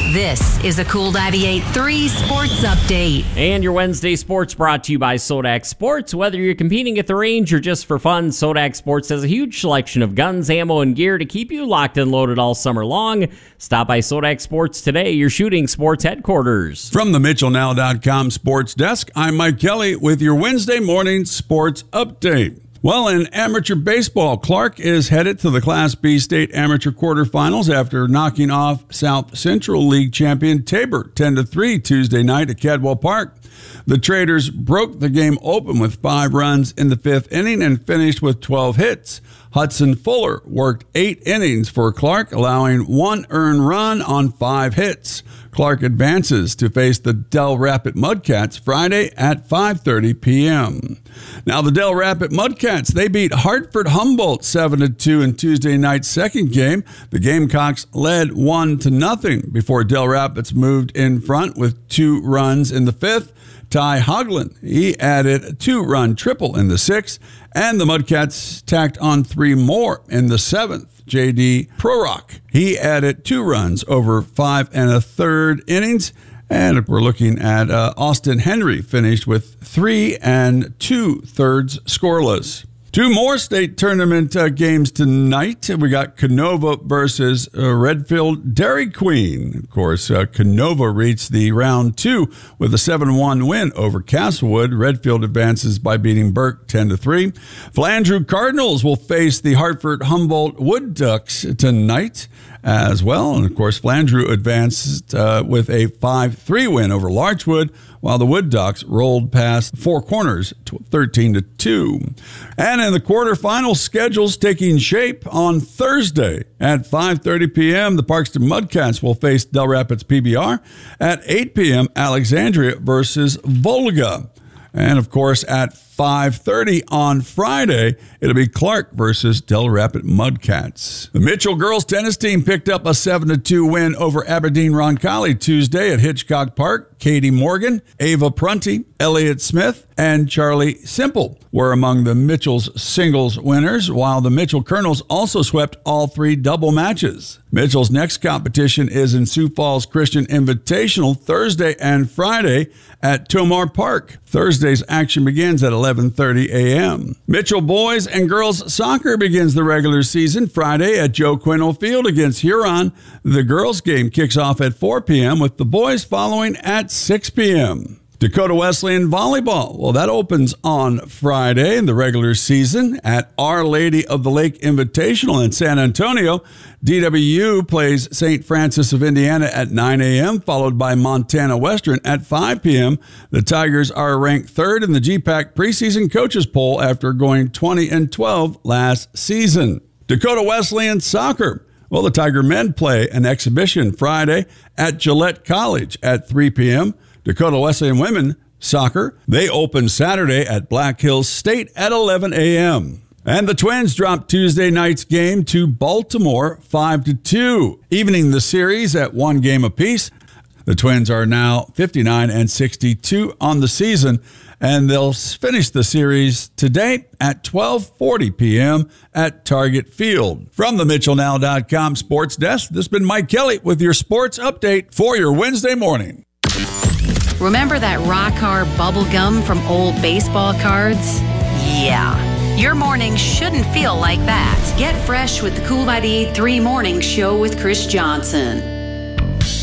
This is a Cool 98.3 Sports Update. And your Wednesday sports brought to you by Sodak Sports. Whether you're competing at the range or just for fun, Sodak Sports has a huge selection of guns, ammo, and gear to keep you locked and loaded all summer long. Stop by Sodak Sports today, your shooting sports headquarters. From the MitchellNow.com Sports Desk, I'm Mike Kelly with your Wednesday morning sports update. Well, in amateur baseball, Clark is headed to the Class B state amateur quarterfinals after knocking off South Central League champion Tabor 10-3 Tuesday night at Cadwell Park. The Traders broke the game open with 5 runs in the 5th inning and finished with 12 hits. Hudson Fuller worked 8 innings for Clark, allowing 1 earned run on 5 hits. Clark advances to face the Del Rapid Mudcats Friday at 5:30 p.m. Now, the Del Rapid Mudcats, they beat Hartford Humboldt 7-2 in Tuesday night's second game. The Gamecocks led 1-0 before Del Rapids moved in front with 2 runs in the 5th. Ty Hoagland, he added a 2-run triple in the 6th, and the Mudcats tacked on 3 more in the 7th. J.D. Prorock, he added 2 runs over 5 1/3 innings, and we're looking at Austin Henry finished with 3 2/3 scoreless. 2 more state tournament games tonight. We got Canova versus Redfield Dairy Queen. Of course, Canova reached the round 2 with a 7-1 win over Castlewood. Redfield advances by beating Burke 10-3. Flandreau Cardinals will face the Hartford Humboldt Wood Ducks tonight as well. And, of course, Flandreau advanced with a 5-3 win over Larchwood, while the Wood Ducks rolled past Four Corners 13-2. And in the quarterfinal, schedules taking shape on Thursday at 5:30 p.m. The Parkston Mudcats will face Del Rapids PBR. At 8 p.m., Alexandria versus Volga. And, of course, at 5:30 on Friday, it'll be Clark versus Del Rapid Mudcats. The Mitchell girls tennis team picked up a 7-2 win over Aberdeen Roncalli Tuesday at Hitchcock Park. Katie Morgan, Ava Prunty, Elliott Smith, and Charlie Simple were among the Mitchell's singles winners, while the Mitchell Colonels also swept all 3 double matches. Mitchell's next competition is in Sioux Falls Christian Invitational Thursday and Friday at Tomar Park. Thursday's action begins at 11:30 a.m. Mitchell boys and girls soccer begins the regular season Friday at Joe Quinnell Field against Huron. The girls game kicks off at 4 p.m. with the boys following at 6 p.m. Dakota Wesleyan Volleyball, well, that opens on Friday in the regular season at Our Lady of the Lake Invitational in San Antonio. DWU plays St. Francis of Indiana at 9 a.m., followed by Montana Western at 5 p.m. The Tigers are ranked 3rd in the GPAC preseason coaches poll after going 20-12 last season. Dakota Wesleyan Soccer, well, the Tiger men play an exhibition Friday at Gillette College at 3 p.m. Dakota Wesleyan women soccer, they open Saturday at Black Hills State at 11 a.m. And the Twins dropped Tuesday night's game to Baltimore 5-2, evening the series at 1 game apiece. The Twins are now 59-62 on the season, and they'll finish the series today at 12:40 p.m. at Target Field. From the MitchellNow.com Sports Desk, this has been Mike Kelly with your sports update for your Wednesday morning. Remember that rock hard bubble gum from old baseball cards? Yeah. Your morning shouldn't feel like that. Get fresh with the Cool 98.3 Morning Show with Chris Johnson.